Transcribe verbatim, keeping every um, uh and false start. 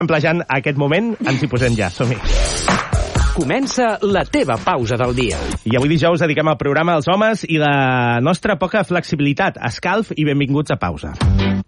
Plejant aquest moment, ens hi posem ja, som-hi. Comença la teva pausa del dia. I avui dijous dediquem al programa als homes i la nostra poca flexibilitat. Escalf i benvinguts a Pausa.